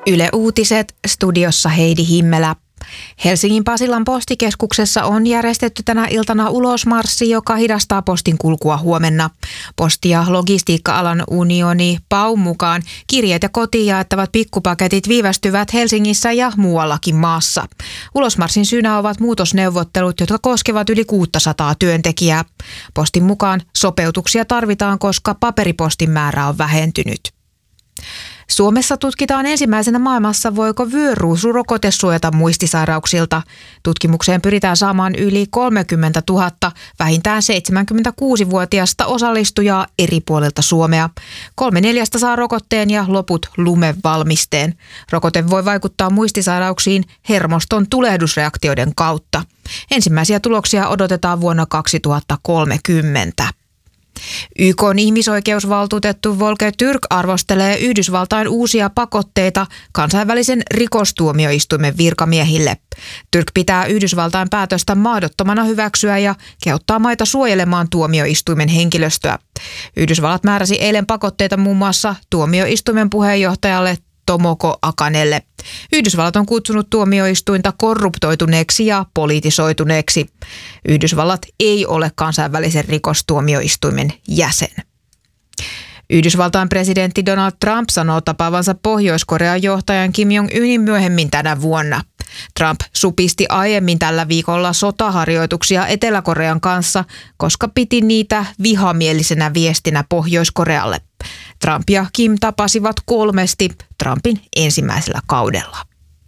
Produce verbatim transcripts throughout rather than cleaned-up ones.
Yle Uutiset, studiossa Heidi Himmelä. Helsingin Pasilan postikeskuksessa on järjestetty tänä iltana ulosmarssi, joka hidastaa postin kulkua huomenna. Posti- ja logistiikka-alan unioni P A U:n mukaan kirjeet ja kotiin jaettavat pikkupaketit viivästyvät Helsingissä ja muuallakin maassa. Ulosmarssin syynä ovat muutosneuvottelut, jotka koskevat yli kuusisataa työntekijää. Postin mukaan sopeutuksia tarvitaan, koska paperipostin määrä on vähentynyt. Suomessa tutkitaan ensimmäisenä maailmassa, voiko vyöruusurokote suojata muistisairauksilta. Tutkimukseen pyritään saamaan yli kolmekymmentätuhatta vähintään seitsemänkymmentäkuusivuotiaista osallistujaa eri puolilta Suomea. Kolme neljästä saa rokotteen ja loput lumevalmisteen. Rokote voi vaikuttaa muistisairauksiin hermoston tulehdusreaktioiden kautta. Ensimmäisiä tuloksia odotetaan vuonna kaksituhattakolmekymmentä. Y K:n ihmisoikeusvaltuutettu Volker Türk arvostelee Yhdysvaltain uusia pakotteita kansainvälisen rikostuomioistuimen virkamiehille. Türk pitää Yhdysvaltain päätöstä mahdottomana hyväksyä ja kehottaa maita suojelemaan tuomioistuimen henkilöstöä. Yhdysvallat määräsi eilen pakotteita muun muassa tuomioistuimen puheenjohtajalle Tomoko Akanelle. Yhdysvallat on kutsunut tuomioistuinta korruptoituneeksi ja politisoituneeksi. Yhdysvallat ei ole kansainvälisen rikostuomioistuimen jäsen. Yhdysvaltain presidentti Donald Trump sanoo tapaavansa Pohjois-Korean johtajan Kim Jong-unin myöhemmin tänä vuonna. Trump supisti aiemmin tällä viikolla sotaharjoituksia Etelä-Korean kanssa, koska piti niitä vihamielisenä viestinä Pohjois-Korealle. Trump ja Kim tapasivat kolmesti Trumpin ensimmäisellä kaudella.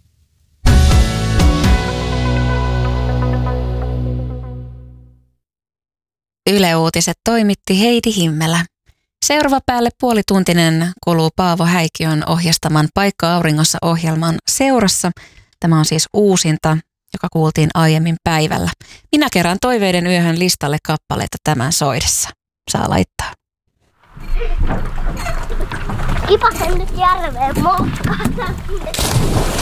Yle Uutiset toimitti Heidi Himmelä. Seuraava päälle puolituntinen kuluu Paavo Häikiön ohjastaman Paikka auringossa -ohjelman seurassa. Tämä on siis uusinta, joka kuultiin aiemmin päivällä. Minä kerään toiveiden yöhön listalle kappaleita tämän soidessa. Saa laittaa. Kipasen nyt järveen motkata.